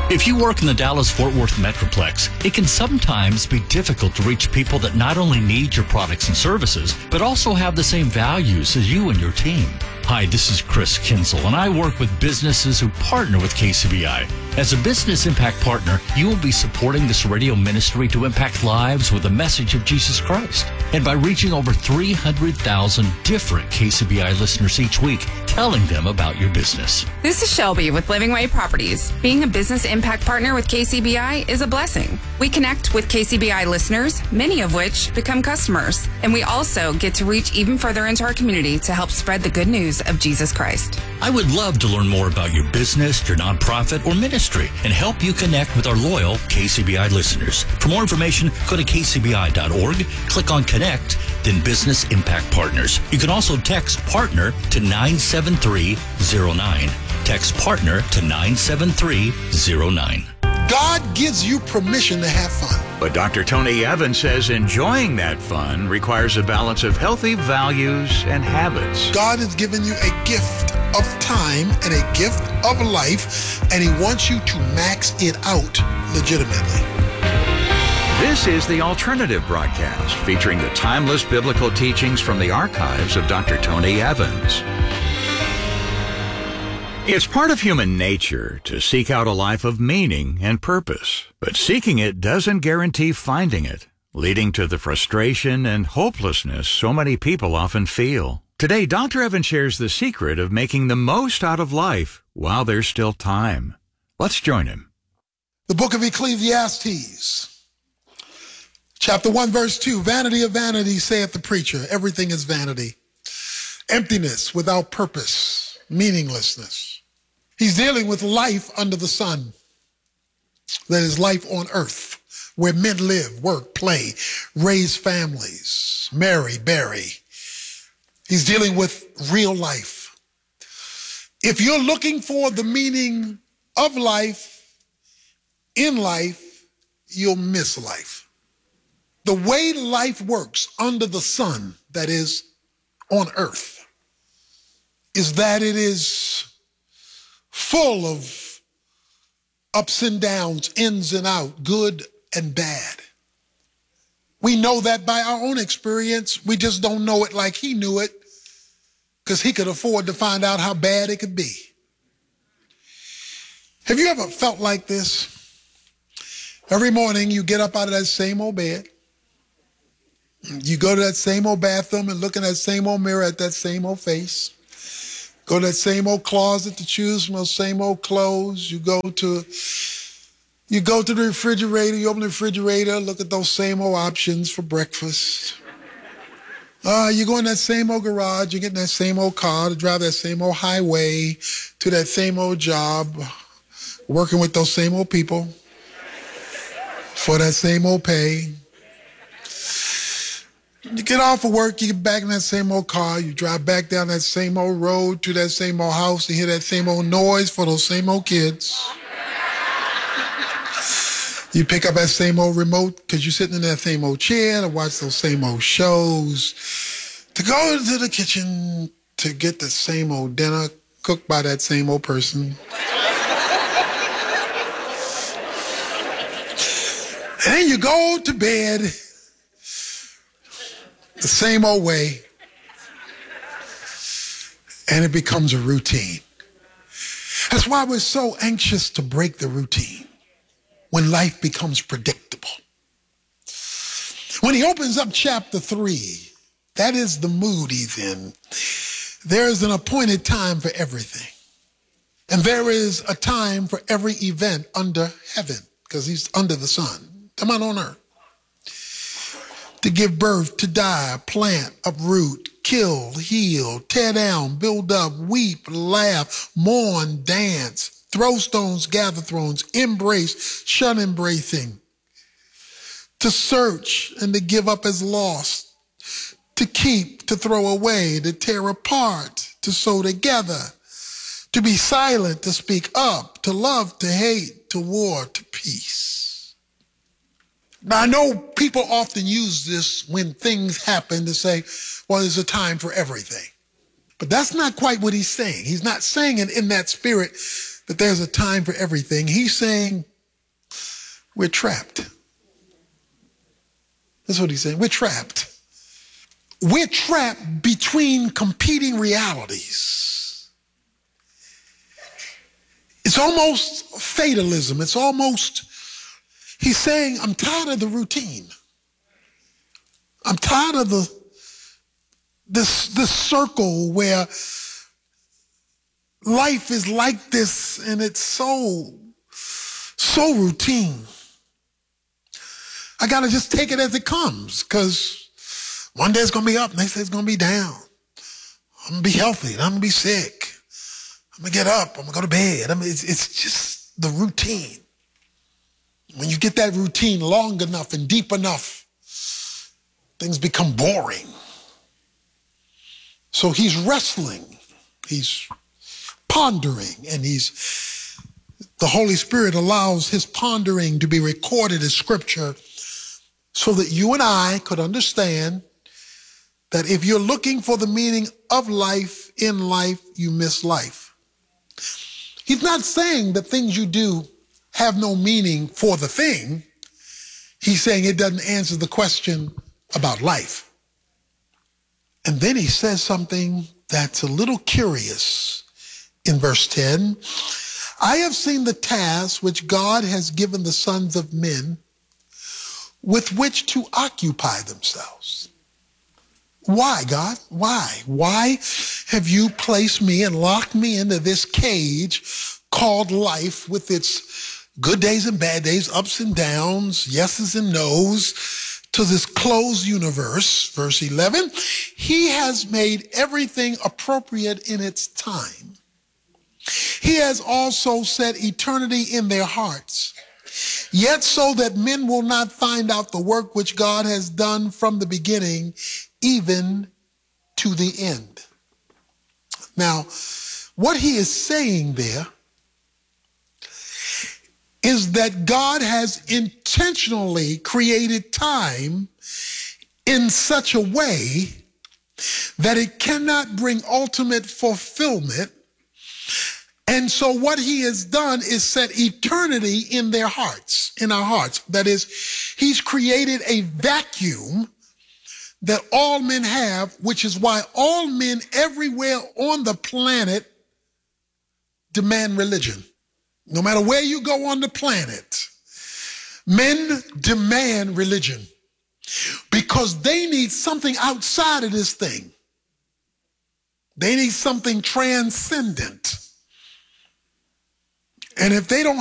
If you work in the Dallas-Fort Worth Metroplex, it can sometimes be difficult to reach people that not only need your products and services, but also have the same values as you and your team. Hi, this is Chris Kinsel, and I work with businesses who partner with KCBI. As a business impact partner, you will be supporting this radio ministry to impact lives with the message of Jesus Christ. And by reaching over 300,000 different KCBI listeners each week, telling them about your business. This is Shelby with Living Way Properties. Being a business impact partner with KCBI is a blessing. We connect with KCBI listeners, many of which become customers. And we also get to reach even further into our community to help spread the good news of Jesus Christ. I would love to learn more about your business, your nonprofit, or ministry and help you connect with our loyal KCBI listeners. For more information, go to kcbi.org, click on Connect, then Business Impact Partners. You can also text PARTNER to 97309. Text PARTNER to 97309. God gives you permission to have fun. But Dr. Tony Evans says enjoying that fun requires a balance of healthy values and habits. God has given you a gift of time and a gift of life, and he wants you to max it out legitimately. This is The Alternative Broadcast, featuring the timeless biblical teachings from the archives of Dr. Tony Evans. It's part of human nature to seek out a life of meaning and purpose, but seeking it doesn't guarantee finding it, leading to the frustration and hopelessness so many people often feel. Today, Dr. Evans shares the secret of making the most out of life while there's still time. Let's join him. The book of Ecclesiastes, chapter 1, verse 2, vanity of vanity, saith the preacher, everything is vanity. Emptiness without purpose, meaninglessness. He's dealing with life under the sun. That is life on earth, where men live, work, play, raise families, marry, bury. He's dealing with real life. If you're looking for the meaning of life, in life, you'll miss life. The way life works under the sun, that is, on earth, is that it is full of ups and downs, ins and outs, good and bad. We know that by our own experience. We just don't know it like he knew it, because he could afford to find out how bad it could be. Have you ever felt like this? Every morning you get up out of that same old bed. You go to that same old bathroom and look in that same old mirror at that same old face. Go to that same old closet to choose from those same old clothes. You go to the refrigerator, you open the refrigerator, look at those same old options for breakfast. You go in that same old garage, you get in that same old car to drive that same old highway to that same old job, working with those same old people for that same old pay. You get off of work, you get back in that same old car, you drive back down that same old road to that same old house to hear that same old noise for those same old kids. You pick up that same old remote because you're sitting in that same old chair to watch those same old shows, to go to the kitchen to get the same old dinner cooked by that same old person. And then you go to bed the same old way, and it becomes a routine. That's why we're so anxious to break the routine when life becomes predictable. When he opens up chapter 3, that is the mood he's in. There is an appointed time for everything. And there is a time for every event under heaven, because he's under the sun. Come on earth. To give birth, to die, plant, uproot, kill, heal, tear down, build up, weep, laugh, mourn, dance, throw stones, gather thrones, embrace, shun embracing, to search and to give up as lost, to keep, to throw away, to tear apart, to sew together, to be silent, to speak up, to love, to hate, to war, to peace. Now, I know people often use this when things happen to say, well, there's a time for everything. But that's not quite what he's saying. He's not saying it in that spirit that there's a time for everything. He's saying we're trapped. That's what he's saying. We're trapped. We're trapped between competing realities. It's almost fatalism. It's almost, he's saying, I'm tired of the routine. I'm tired of this circle where life is like this and it's so routine. I got to just take it as it comes, because one day it's going to be up, next day it's going to be down. I'm going to be healthy, and I'm going to be sick. I'm going to get up, I'm going to go to bed. It's just the routine. When you get that routine long enough and deep enough, things become boring. So he's wrestling, he's pondering, and the Holy Spirit allows his pondering to be recorded as scripture so that you and I could understand that if you're looking for the meaning of life in life, you miss life. He's not saying that things you do have no meaning for the thing. He's saying it doesn't answer the question about life. And then he says something that's a little curious in verse 10. I have seen the task which God has given the sons of men with which to occupy themselves. Why, God? Why? Why have you placed me and locked me into this cage called life with its good days and bad days, ups and downs, yeses and nos, to this closed universe? Verse 11, he has made everything appropriate in its time. He has also set eternity in their hearts, yet so that men will not find out the work which God has done from the beginning, even to the end. Now, what he is saying there is that God has intentionally created time in such a way that it cannot bring ultimate fulfillment. And so what he has done is set eternity in their hearts, in our hearts. That is, he's created a vacuum that all men have, which is why all men everywhere on the planet demand religion. No matter where you go on the planet, men demand religion because they need something outside of this thing. They need something transcendent. And if they don't